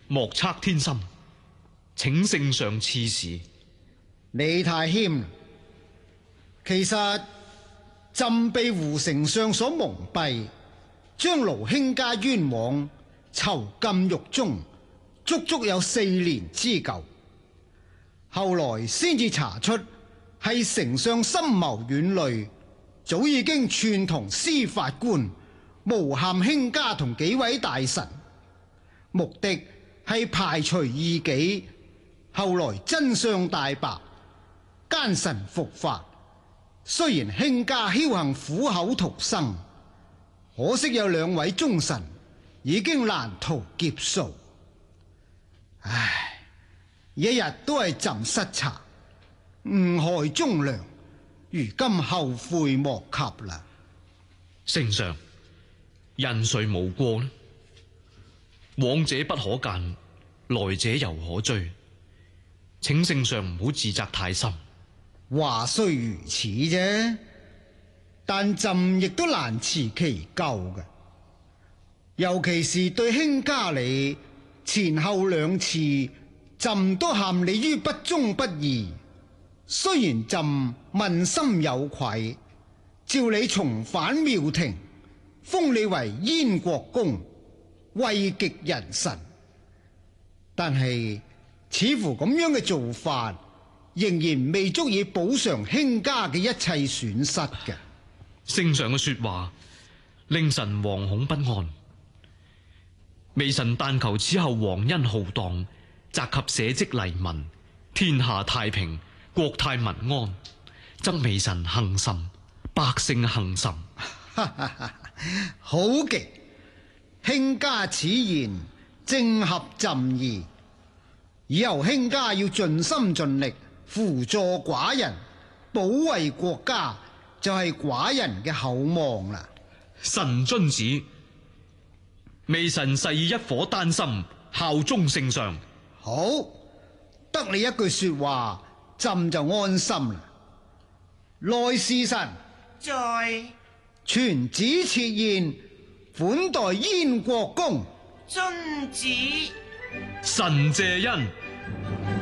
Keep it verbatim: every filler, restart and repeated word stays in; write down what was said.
莫測天心，請聖上賜示。 你太謙，其實朕被胡丞相所蒙蔽，將盧卿家冤枉囚禁獄中，足足有四年之久。後來先至查出係丞相深謀遠慮，早已經串同司法官誣陷卿家同幾位大臣，目的係排除異己。後來真相大白，奸臣伏法。雖然卿家僥倖苦口逃生，可惜有兩位忠臣已經難逃劫數。唉，一日都係朕失策，誤害忠良，如今後悔莫及啦。 聖上，人誰無過呢？往者不可諫，來者猶可追。請聖上唔好自責太深。 話雖如此啫，但朕亦都難辭其咎嘅。尤其是對卿家你前後兩次，朕都陷你於不忠不義。雖然朕問心有愧，召你重返廟廷，封你為燕國公，位極人臣，但係似乎咁樣嘅做法仍然未足以補償卿家嘅一切損失嘅。 聖上嘅說話令臣惶恐不安。微臣但求此後皇恩浩蕩，澤及社稷黎民，天下太平，國泰民安，則微臣幸甚，百姓幸甚。 好極，卿家此言正合朕意。以後卿家要盡心盡力輔助寡人，保衛國家，就係寡人嘅厚望啦。 臣遵旨，微臣誓以一顆丹心效忠聖上。 好，得你一句說話，朕就安心啦。內侍臣在， 傳旨設宴款待燕國公。 遵旨。 臣謝恩。